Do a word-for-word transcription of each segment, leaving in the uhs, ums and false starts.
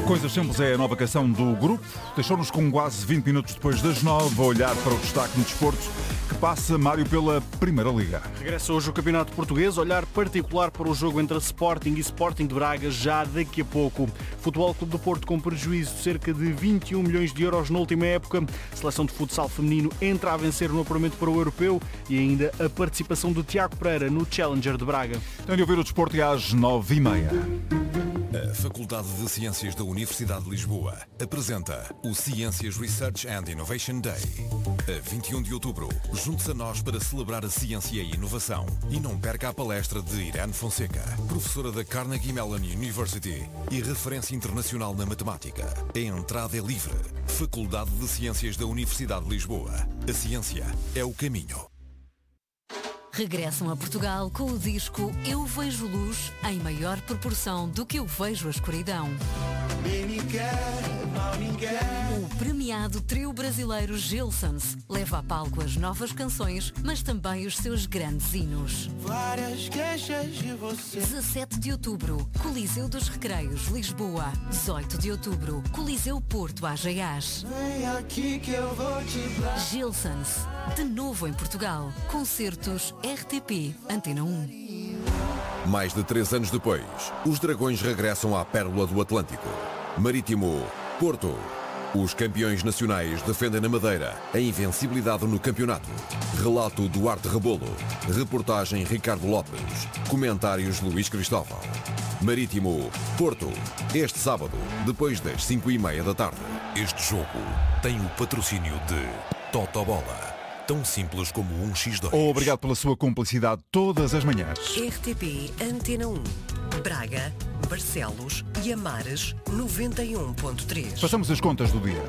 Coisas Simples é a nova canção do grupo. Deixou-nos com quase vinte minutos depois das nove a olhar para o destaque no desporto que passa, Mário, pela Primeira Liga. Regressa hoje o Campeonato Português, olhar particular para o jogo entre a Sporting e Sporting de Braga já daqui a pouco. Futebol Clube do Porto com prejuízo de cerca de vinte e um milhões de euros na última época. Seleção de futsal feminino entra a vencer no apuramento para o Europeu e ainda a participação de Tiago Pereira no Challenger de Braga. Tem de ouvir o desporto às nove e meia. A Faculdade de Ciências da Universidade de Lisboa apresenta o Ciências Research and Innovation Day. A vinte e um de outubro, junte-se a nós para celebrar a ciência e a inovação. E não perca a palestra de Irene Fonseca, professora da Carnegie Mellon University e referência internacional na matemática. A entrada é livre. Faculdade de Ciências da Universidade de Lisboa. A ciência é o caminho. Regressam a Portugal com o disco Eu Vejo Luz em maior proporção do que eu vejo a escuridão. O premiado trio brasileiro Gilsons leva a palco as novas canções, mas também os seus grandes hinos. Várias queixas de você. dezassete de outubro, Coliseu dos Recreios, Lisboa. dezoito de outubro, Coliseu Porto, Ageiás. Vem aqui que eu vou te dar. Gilsons, de novo em Portugal. Concertos R T P, Antena um. Mais de três anos depois, os Dragões regressam à Pérola do Atlântico. Marítimo, Porto. Os campeões nacionais defendem na Madeira a invencibilidade no campeonato. Relato Duarte Rebolo. Reportagem Ricardo Lopes. Comentários Luís Cristóvão. Marítimo, Porto. Este sábado, depois das cinco e meia da tarde. Este jogo tem o patrocínio de Totobola. Tão simples como um xis dois. Obrigado pela sua cumplicidade todas as manhãs. R T P Antena um. Braga, Barcelos e Amares noventa e um ponto três. Passamos as contas do dia.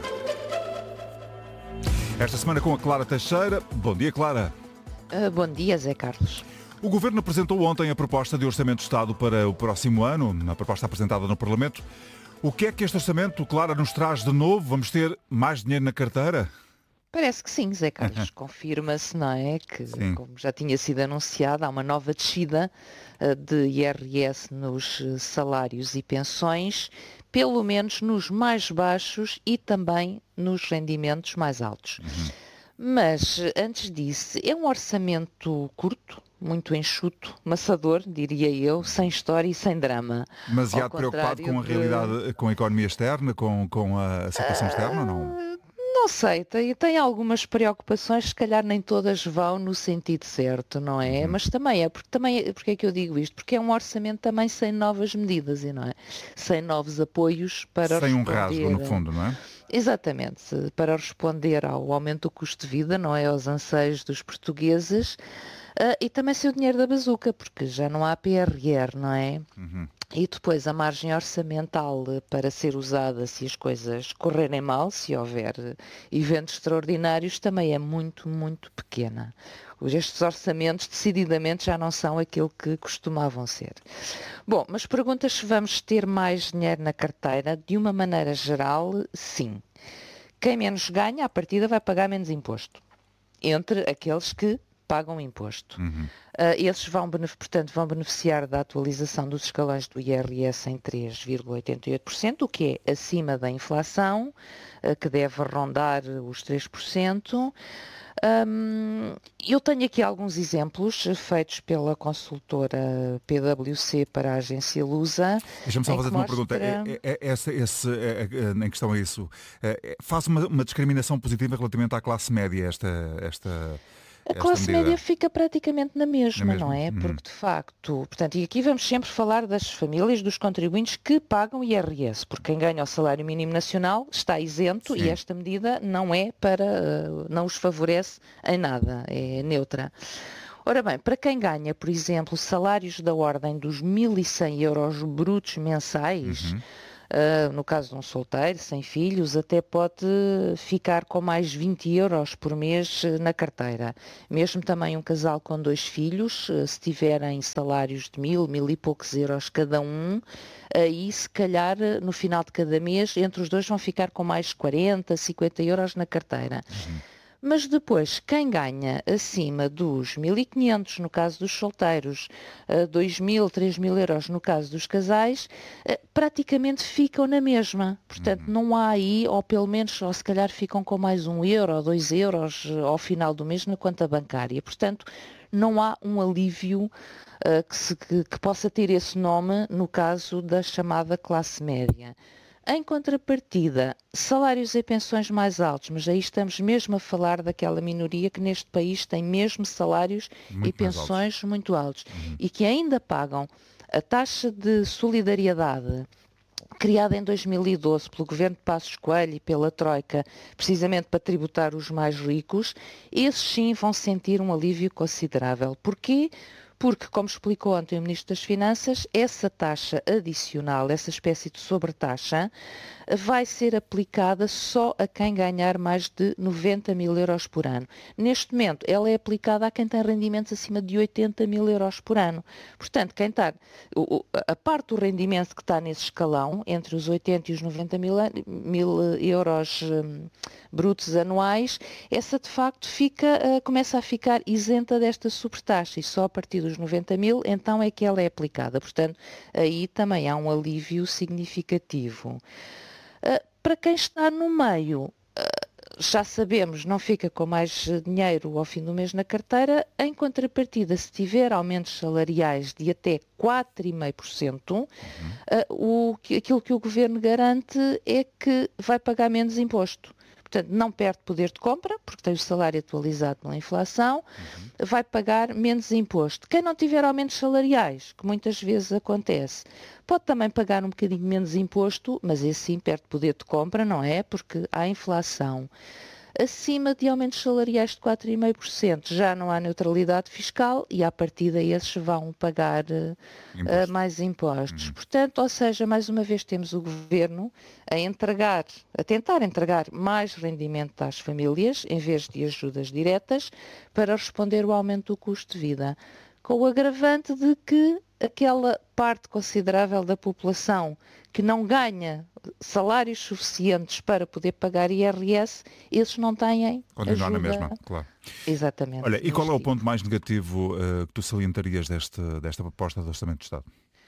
Esta semana com a Clara Teixeira. Bom dia, Clara. Uh, bom dia, Zé Carlos. O Governo apresentou ontem a proposta de Orçamento de Estado para o próximo ano, na proposta apresentada no Parlamento. O que é que este Orçamento, Clara, nos traz de novo? Vamos ter mais dinheiro na carteira? Parece que sim, Zé Carlos. Confirma-se, não é? Que, sim, como já tinha sido anunciado, há uma nova descida uh, de I R S nos salários e pensões, pelo menos nos mais baixos e também nos rendimentos mais altos. Uhum. Mas, antes disso, é um orçamento curto, muito enxuto, maçador, diria eu, sem história e sem drama. Demasiado preocupado com a de... realidade, com a economia externa, com, com a situação uh... externa ou não? Não sei, tem, tem algumas preocupações, se calhar nem todas vão no sentido certo, não é? Uhum. Mas também é, porque, também, porque é que eu digo isto? Porque é um orçamento também sem novas medidas, e não é? Sem novos apoios para sem responder... um rasgo, no fundo, não é? Exatamente, para responder ao aumento do custo de vida, não é? Aos anseios dos portugueses, uh, e também sem o dinheiro da bazuca, porque já não há P R R, não é? Uhum. E depois a margem orçamental para ser usada se as coisas correrem mal, se houver eventos extraordinários, também é muito, muito pequena. Estes orçamentos decididamente já não são aquilo que costumavam ser. Bom, mas perguntas se vamos ter mais dinheiro na carteira? De uma maneira geral, sim. Quem menos ganha, à partida vai pagar menos imposto. Entre aqueles que pagam imposto. Uhum. Uh, esses vão, portanto, vão beneficiar da atualização dos escalões do I R S em três vírgula oitenta e oito por cento, o que é acima da inflação, uh, que deve rondar os três por cento. Um, eu tenho aqui alguns exemplos feitos pela consultora P W C para a agência Lusa. Deixa-me só fazer-te uma pergunta. É, é, é, esse, esse, é, é, em questão a isso, é, faz uma, uma discriminação positiva relativamente à classe média esta... esta... A classe média fica praticamente na mesma, na mesma, não é? Uhum. Porque, de facto, portanto, e aqui vamos sempre falar das famílias, dos contribuintes que pagam I R S, porque quem ganha o salário mínimo nacional está isento. Sim. E esta medida não é para, não os favorece em nada, é neutra. Ora bem, para quem ganha, por exemplo, salários da ordem dos mil e cem euros brutos mensais, uhum. Uh, no caso de um solteiro, sem filhos, até pode ficar com mais vinte euros por mês na carteira. Mesmo também um casal com dois filhos, uh, se tiverem salários de mil, mil e poucos euros cada um, aí se calhar no final de cada mês, entre os dois vão ficar com mais quarenta, cinquenta euros na carteira. Uhum. Mas depois, quem ganha acima dos mil e quinhentos, no caso dos solteiros, dois mil, três mil euros no caso dos casais, praticamente ficam na mesma. Portanto, não há aí, ou pelo menos, ou se calhar ficam com mais um euro ou dois euros ao final do mês na conta bancária. Portanto, não há um alívio uh, que, se, que, que possa ter esse nome no caso da chamada classe média. Em contrapartida, salários e pensões mais altos, mas aí estamos mesmo a falar daquela minoria que neste país tem mesmo salários muito e pensões altos. muito altos uhum. e que ainda pagam a taxa de solidariedade criada em dois mil e doze pelo governo de Passos Coelho e pela Troika, precisamente para tributar os mais ricos, esses sim vão sentir um alívio considerável. Porquê? Porque, como explicou ontem o Ministro das Finanças, essa taxa adicional, essa espécie de sobretaxa, vai ser aplicada só a quem ganhar mais de noventa mil euros por ano. Neste momento, ela é aplicada a quem tem rendimentos acima de oitenta mil euros por ano. Portanto, quem está, a parte do rendimento que está nesse escalão, entre os oitenta e os noventa mil euros um, brutos anuais, essa de facto fica, uh, começa a ficar isenta desta sobretaxa e só a partir dos noventa mil, então é que ela é aplicada. Portanto, aí também há um alívio significativo. Uh, para quem está no meio, uh, já sabemos, não fica com mais dinheiro ao fim do mês na carteira. Em contrapartida, se tiver aumentos salariais de até quatro vírgula cinco por cento, uhum. uh, o, aquilo que o Governo garante é que vai pagar menos imposto. Portanto, não perde poder de compra, porque tem o salário atualizado pela inflação, uhum. vai pagar menos imposto. Quem não tiver aumentos salariais, que muitas vezes acontece, pode também pagar um bocadinho menos imposto, mas esse sim perde poder de compra, não é? Porque há inflação. Acima de aumentos salariais de quatro vírgula cinco por cento já não há neutralidade fiscal e à partida esses vão pagar uh, Imposto. uh, mais impostos. Uhum. Portanto, ou seja, mais uma vez temos o Governo a entregar, a tentar entregar mais rendimento às famílias em vez de ajudas diretas para responder ao aumento do custo de vida, com o agravante de que aquela parte considerável da população que não ganha salários suficientes para poder pagar I R S, esses não têm Continuar ajuda. na mesma, claro. Exatamente. Olha, e qual é o ponto mais negativo uh, que tu salientarias deste, desta proposta do Orçamento do Estado?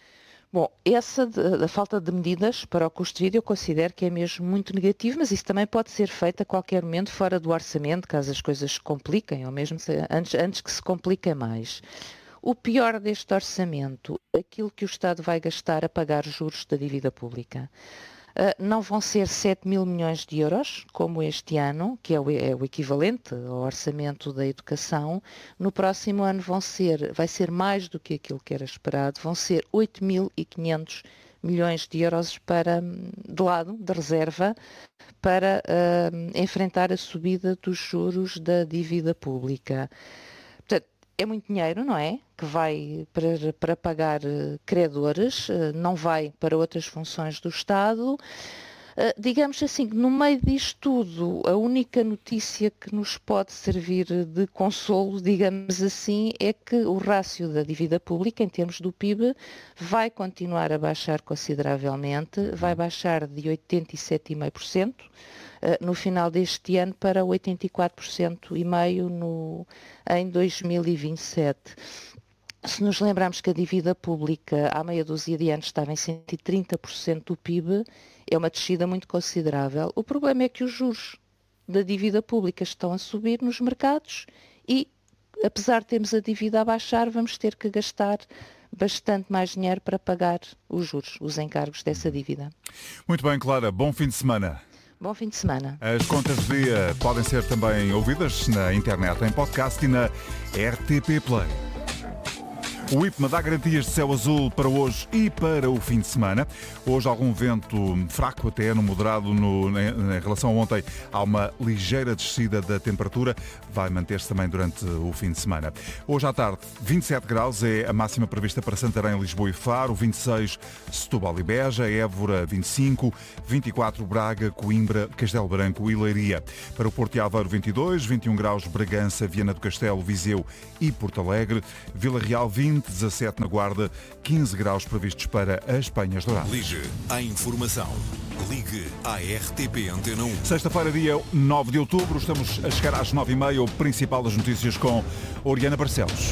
Bom, essa de, da falta de medidas para o custo de vida eu considero que é mesmo muito negativo, mas isso também pode ser feito a qualquer momento fora do orçamento, caso as coisas se compliquem, ou mesmo se, antes, antes que se compliquem mais. O pior deste orçamento, aquilo que o Estado vai gastar a pagar juros da dívida pública. Uh, não vão ser sete mil milhões de euros, como este ano, que é o, é o equivalente ao orçamento da educação. No próximo ano vão ser, vai ser mais do que aquilo que era esperado, vão ser oito mil e quinhentos milhões de euros para, de lado, de reserva, para uh, enfrentar a subida dos juros da dívida pública. Portanto, é muito dinheiro, não é? Que vai para, para pagar credores, não vai para outras funções do Estado. Digamos assim, no meio disto tudo, a única notícia que nos pode servir de consolo, digamos assim, é que o rácio da dívida pública, em termos do P I B, vai continuar a baixar consideravelmente, vai baixar de oitenta e sete vírgula cinco por cento no final deste ano para oitenta e quatro vírgula cinco por cento no, em dois mil e vinte e sete. Se nos lembrarmos que a dívida pública há meia dúzia de anos estava em cento e trinta por cento do P I B, é uma descida muito considerável. O problema é que os juros da dívida pública estão a subir nos mercados e, apesar de termos a dívida a baixar, vamos ter que gastar bastante mais dinheiro para pagar os juros, os encargos dessa dívida. Muito bem, Clara. Bom fim de semana. Bom fim de semana. As contas de dia podem ser também ouvidas na internet, em podcast e na R T P Play. O I P M A dá garantias de céu azul para hoje e para o fim de semana. Hoje algum vento fraco até, no moderado no, em, em relação a ontem. Há uma ligeira descida da temperatura. Vai manter-se também durante o fim de semana. Hoje à tarde, vinte e sete graus é a máxima prevista para Santarém, Lisboa e Faro. vinte e seis, Setúbal e Beja. Évora, vinte e cinco. vinte e quatro, Braga, Coimbra, Castelo Branco e Leiria. Para o Porto e Aveiro, vinte e dois. vinte e um graus, Bragança, Viana do Castelo, Viseu e Porto Alegre. Vila Real, vinte. dezassete na Guarda, quinze graus previstos para as Penhas Douradas. Lige a informação. Ligue à R T P Antena um. Sexta-feira, dia nove de outubro, estamos a chegar às nove e meia, o principal das notícias com Oriana Barcelos.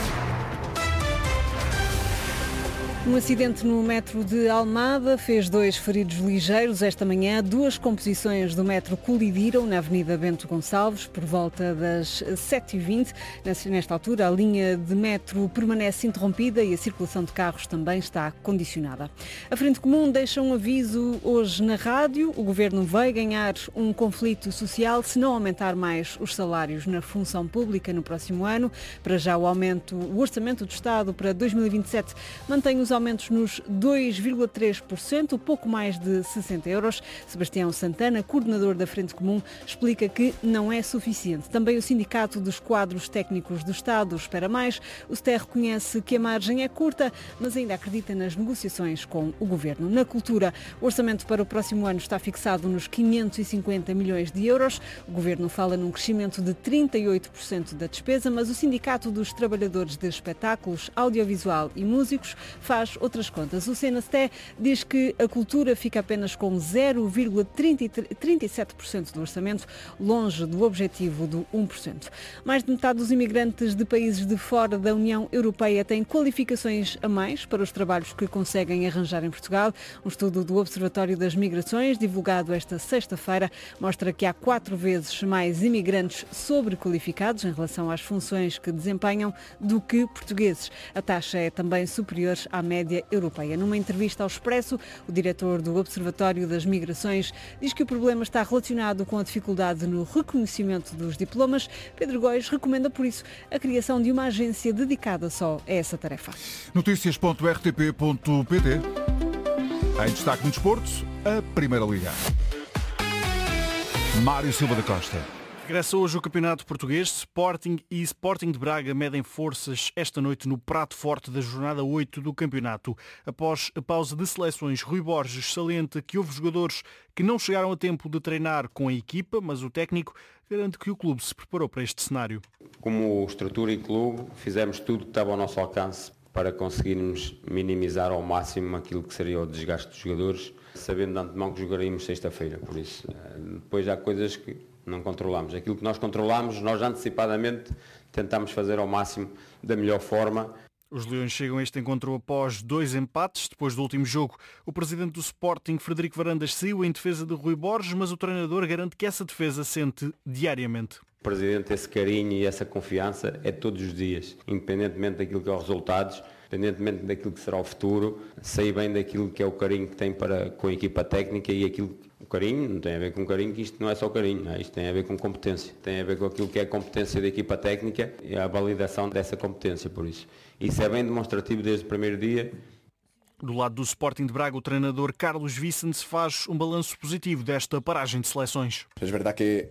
Um acidente no metro de Almada fez dois feridos ligeiros esta manhã. Duas composições do metro colidiram na Avenida Bento Gonçalves por volta das sete e vinte. Nesta altura, a linha de metro permanece interrompida e a circulação de carros também está condicionada. A Frente Comum deixa um aviso hoje na rádio. O Governo vai ganhar um conflito social se não aumentar mais os salários na função pública no próximo ano. Para já, o aumento, o orçamento do Estado para dois mil e vinte e sete mantém os aumentos nos dois vírgula três por cento, pouco mais de sessenta euros. Sebastião Santana, coordenador da Frente Comum, explica que não é suficiente. Também o Sindicato dos Quadros Técnicos do Estado espera mais. O S T E reconhece que a margem é curta, mas ainda acredita nas negociações com o Governo. Na cultura, o orçamento para o próximo ano está fixado nos quinhentos e cinquenta milhões de euros. O Governo fala num crescimento de trinta e oito por cento da despesa, mas o Sindicato dos Trabalhadores de Espetáculos, Audiovisual e Músicos faz outras contas. O C N S T E diz que a cultura fica apenas com zero vírgula trinta e sete por cento do orçamento, longe do objetivo do um por cento. Mais de metade dos imigrantes de países de fora da União Europeia têm qualificações a mais para os trabalhos que conseguem arranjar em Portugal. Um estudo do Observatório das Migrações, divulgado esta sexta-feira, mostra que há quatro vezes mais imigrantes sobrequalificados em relação às funções que desempenham do que portugueses. A taxa é também superior à média europeia. Numa entrevista ao Expresso, o diretor do Observatório das Migrações diz que o problema está relacionado com a dificuldade no reconhecimento dos diplomas. Pedro Góis recomenda, por isso, a criação de uma agência dedicada só a essa tarefa. notícias ponto r t p ponto p t. Em destaque no desporto, a Primeira Liga. Mário Silva da Costa. Regressa hoje o Campeonato Português. Sporting e Sporting de Braga medem forças esta noite no prato forte da jornada oito do campeonato. Após a pausa de seleções, Rui Borges salienta que houve jogadores que não chegaram a tempo de treinar com a equipa, mas o técnico garante que o clube se preparou para este cenário. Como estrutura e clube, fizemos tudo que estava ao nosso alcance para conseguirmos minimizar ao máximo aquilo que seria o desgaste dos jogadores, sabendo de antemão que jogaríamos sexta-feira. Por isso, depois há coisas que não controlamos. Aquilo que nós controlamos, nós antecipadamente tentamos fazer ao máximo da melhor forma. Os Leões chegam a este encontro após dois empates. Depois do último jogo, o presidente do Sporting, Frederico Varandas, saiu em defesa de Rui Borges, mas o treinador garante que essa defesa sente diariamente. O presidente, esse carinho e essa confiança é todos os dias, independentemente daquilo que é os resultados, independentemente daquilo que será o futuro, sei bem daquilo que é o carinho que tem para, com a equipa técnica e aquilo o carinho, não tem a ver com carinho, que isto não é só carinho, não é? Isto tem a ver com competência, tem a ver com aquilo que é a competência da equipa técnica e a validação dessa competência, por isso. Isso é bem demonstrativo desde o primeiro dia. Do lado do Sporting de Braga, o treinador Carlos Vicente faz um balanço positivo desta paragem de seleções. É verdade que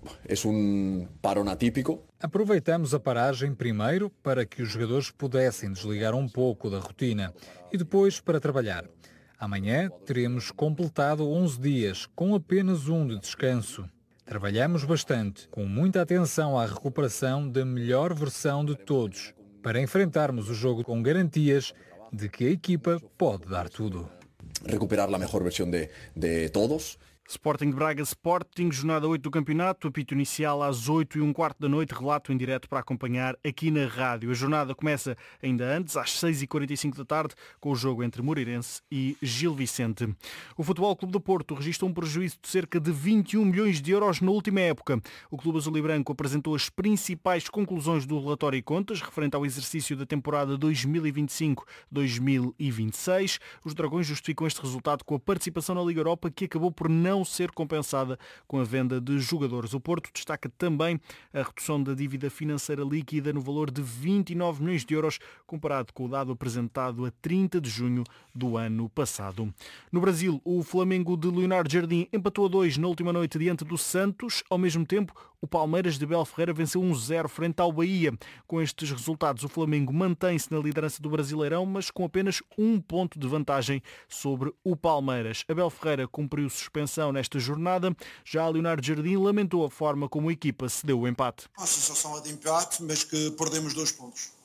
é um parón atípico. Aproveitamos a paragem primeiro para que os jogadores pudessem desligar um pouco da rotina e depois para trabalhar. Amanhã teremos completado onze dias, com apenas um de descanso. Trabalhamos bastante, com muita atenção à recuperação da melhor versão de todos, para enfrentarmos o jogo com garantias de que a equipa pode dar tudo. Recuperar a melhor versão de, de todos. Sporting de Braga, Sporting, jornada oito do campeonato, apito inicial às oito e um quarto da noite, relato em direto para acompanhar aqui na rádio. A jornada começa ainda antes, às seis e quarenta e cinco da tarde, com o jogo entre Moreirense e Gil Vicente. O Futebol Clube do Porto registra um prejuízo de cerca de vinte e um milhões de euros na última época. O Clube Azul e Branco apresentou as principais conclusões do relatório e contas, referente ao exercício da temporada dois mil e vinte e cinco dois mil e vinte e seis. Os Dragões justificam este resultado com a participação na Liga Europa, que acabou por não não ser compensada com a venda de jogadores. O Porto destaca também a redução da dívida financeira líquida no valor de vinte e nove milhões de euros, comparado com o dado apresentado a trinta de junho do ano passado. No Brasil, o Flamengo de Leonardo Jardim empatou a dois na última noite diante do Santos. Ao mesmo tempo, o Palmeiras de Abel Ferreira venceu um zero frente ao Bahia. Com estes resultados, o Flamengo mantém-se na liderança do Brasileirão, mas com apenas um ponto de vantagem sobre o Palmeiras. Abel Ferreira cumpriu suspensão nesta jornada. Já Leonardo Jardim lamentou a forma como a equipa cedeu o empate. A sensação é de empate, mas que perdemos dois pontos.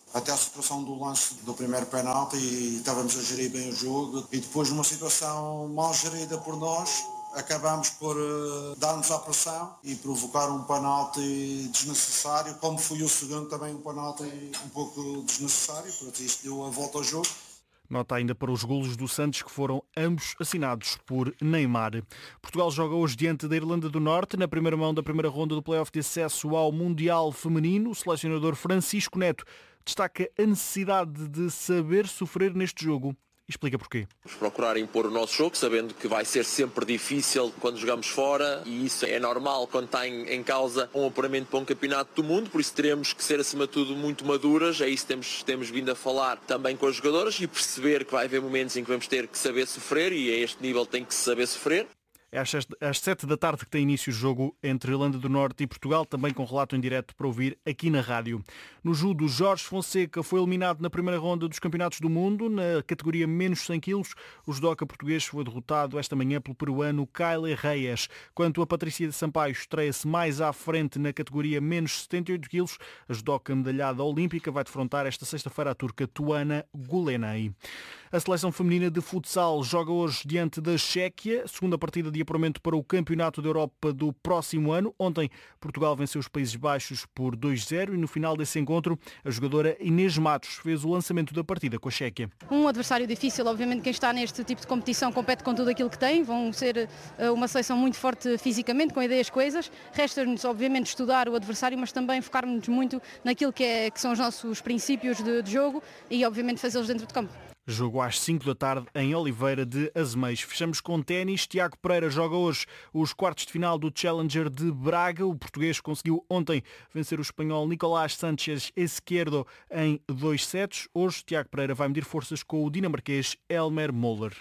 Até a situação do lance do primeiro penalti e estávamos a gerir bem o jogo e depois numa situação mal gerida por nós, acabamos por uh, dar-nos à pressão e provocar um penalti desnecessário, como foi o segundo também um penalti um pouco desnecessário, porque isto deu a volta ao jogo. Nota ainda para os golos do Santos, que foram ambos assinados por Neymar. Portugal joga hoje diante da Irlanda do Norte, na primeira mão da primeira ronda do play-off de acesso ao Mundial Feminino. O selecionador Francisco Neto destaca a necessidade de saber sofrer neste jogo. Explica porquê. Vamos procurar impor o nosso jogo, sabendo que vai ser sempre difícil quando jogamos fora, e isso é normal quando está em, em causa um apuramento para um campeonato do mundo, por isso teremos que ser acima de tudo muito maduras, é isso que temos, temos vindo a falar também com as jogadoras e perceber que vai haver momentos em que vamos ter que saber sofrer, e a este nível tem que se saber sofrer. É às sete da tarde que tem início o jogo entre Irlanda do Norte e Portugal, também com relato em direto para ouvir aqui na rádio. No judo, Jorge Fonseca foi eliminado na primeira ronda dos Campeonatos do Mundo, na categoria menos cem quilos. O judoca português foi derrotado esta manhã pelo peruano Kyle Reyes. Quanto a Patrícia Sampaio, estreia-se mais à frente na categoria menos setenta e oito quilos. A judoca medalhada olímpica vai defrontar esta sexta-feira a turca Tuana Gulenay. A seleção feminina de futsal joga hoje diante da Chequia, segunda partida de apuramento para o Campeonato da Europa do próximo ano. Ontem, Portugal venceu os Países Baixos por dois a zero e no final desse encontro, a jogadora Inês Matos fez o lançamento da partida com a Chequia. Um adversário difícil, obviamente quem está neste tipo de competição compete com tudo aquilo que tem, vão ser uma seleção muito forte fisicamente, com ideias coesas. Resta-nos, obviamente, estudar o adversário, mas também focarmos muito naquilo que, é, que são os nossos princípios de, de jogo e, obviamente, fazê-los dentro de campo. Jogo às cinco da tarde em Oliveira de Azeméis. Fechamos com ténis. Tiago Pereira joga hoje os quartos de final do Challenger de Braga. O português conseguiu ontem vencer o espanhol Nicolás Sánchez Esquerdo em dois sets. Hoje Tiago Pereira vai medir forças com o dinamarquês Elmer Moller.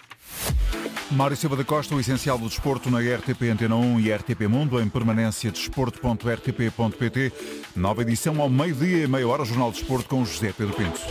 Mário Silva da Costa, o essencial do desporto na R T P Antena um e R T P Mundo, em permanência desporto ponto r t p ponto p t. Nova edição ao meio-dia e meia hora, Jornal de Desporto com José Pedro Pinto.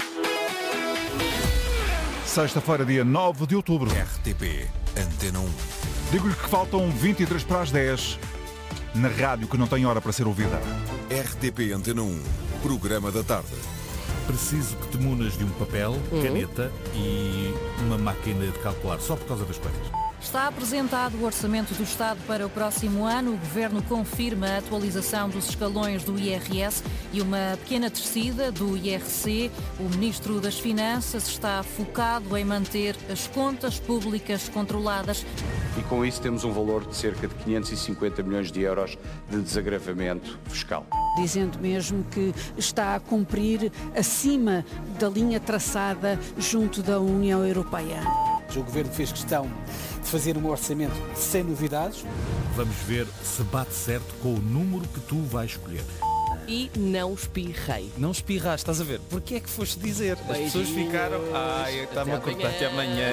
Sexta-feira, dia nove de outubro. R T P Antena um. Digo-lhe que faltam vinte e três para as dez. Na rádio que não tem hora para ser ouvida. R T P Antena um. Programa da tarde. Preciso que te munas de um papel, uhum. caneta e uma máquina de calcular, só por causa das coisas. Está apresentado o Orçamento do Estado para o próximo ano. O Governo confirma a atualização dos escalões do I R S e uma pequena descida do I R C. O Ministro das Finanças está focado em manter as contas públicas controladas. E com isso temos um valor de cerca de quinhentos e cinquenta milhões de euros de desagravamento fiscal. Dizendo mesmo que está a cumprir acima da linha traçada junto da União Europeia. O Governo fez questão de fazer um orçamento sem novidades. Vamos ver se bate certo com o número que tu vais escolher. E não espirrei. Não espirraste, estás a ver? Porquê é que foste dizer? As Beijinhos. Pessoas ficaram... Ai, está-me a cortar até amanhã.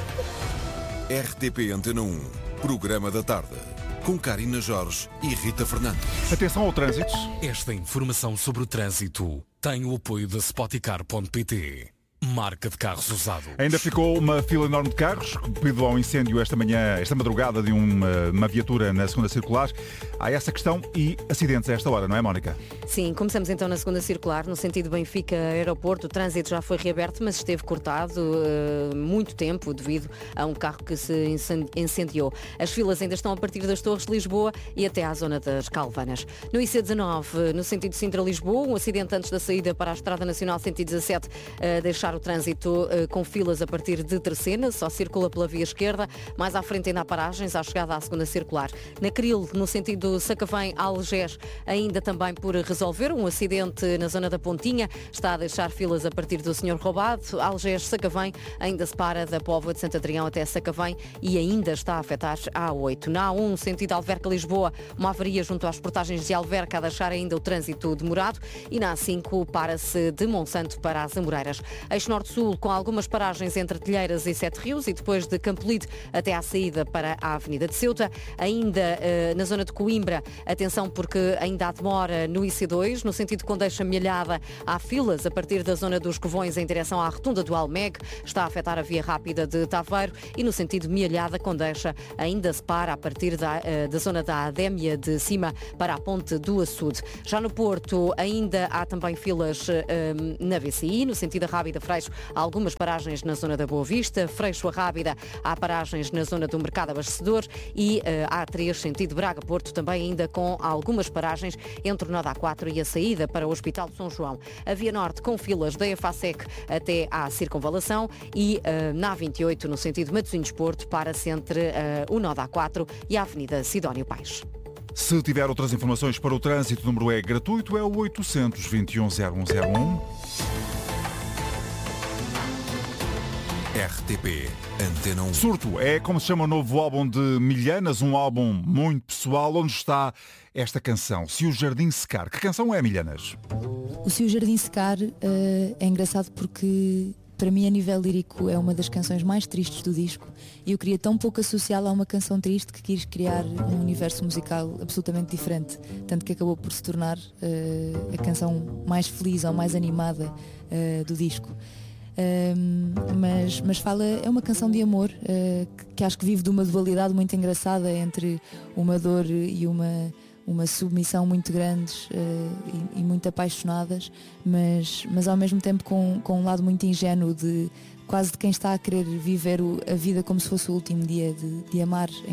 R T P Antena um. Programa da tarde. Com Karina Jorge e Rita Fernandes. Atenção ao trânsito. Esta informação sobre o trânsito tem o apoio da Spoticar ponto pt. Marca de carros usados. Ainda ficou uma fila enorme de carros devido ao incêndio esta manhã, esta madrugada de uma, uma viatura na segunda circular. Há essa questão e acidentes a esta hora, não é, Mónica? Sim, começamos então na segunda circular, no sentido Benfica-Aeroporto. O trânsito já foi reaberto, mas esteve cortado uh, muito tempo devido a um carro que se incendiou. As filas ainda estão a partir das Torres de Lisboa e até à zona das Calvanas. No I C dezanove, no sentido Sintra-Lisboa, um acidente antes da saída para a Estrada Nacional cento e dezassete, uh, deixar o trânsito uh, com filas a partir de Terceira, só circula pela via esquerda. Mais à frente ainda há paragens à chegada à segunda circular. Na Cril, no sentido Sacavém-Algés, ainda também por resolver um acidente na zona da Pontinha. Está a deixar filas a partir do Senhor Roubado. Algés-Sacavém ainda se para da Póvoa de Santo Adrião até Sacavém e ainda está a afetar a A oito. Na A um, sentido Alverca-Lisboa, uma avaria junto às portagens de Alverca a deixar ainda o trânsito demorado. E na A cinco, para-se de Monsanto para as Amoreiras. Eixo norte-sul com algumas paragens entre Telheiras e Sete Rios e depois de Campolide até à saída para a Avenida de Ceuta. Ainda uh, na zona de Coimbra, atenção porque ainda há demora no I C dois, no sentido Condeixa-Milhada há filas a partir da zona dos Covões em direção à Rotunda do Almeg, está a afetar a via rápida de Taveiro e no sentido Milhada-Condeixa ainda se para a partir da, uh, da zona da Adémia de Cima para a Ponte do Açude. Já no Porto ainda há também filas uh, na V C I, no sentido Rábida-Freixo, há algumas paragens na zona da Boa Vista, Freixo a Rábida há paragens na zona do Mercado Abastecedor e uh, A três, sentido Braga-Porto, também ainda com algumas paragens entre o nó da A quatro e a saída para o Hospital de São João. A Via Norte com filas da EFASEC até à Circunvalação e uh, na A vinte e oito, no sentido Matosinhos-Porto, para-se entre uh, o nó da A quatro e a Avenida Sidónio Paes. Se tiver outras informações para o trânsito, o número é gratuito, é o oitocentos, vinte e um, zero um zero um. R T P Antena um. Surto é como se chama o novo álbum de Milhanas, um álbum muito pessoal, onde está esta canção, Se o Jardim Secar. Que canção é, Milhanas? O Se o Jardim Secar uh, é engraçado porque, para mim, a nível lírico, é uma das canções mais tristes do disco e eu queria tão pouco associá-la a uma canção triste que quis criar um universo musical absolutamente diferente, tanto que acabou por se tornar uh, a canção mais feliz ou mais animada uh, do disco. Um, mas, mas fala, é uma canção de amor uh, que, que acho que vive de uma dualidade muito engraçada entre uma dor e uma, uma submissão muito grandes uh, e, e muito apaixonadas, mas, mas ao mesmo tempo com, com um lado muito ingênuo de quase de quem está a querer viver o, a vida como se fosse o último dia de, de amar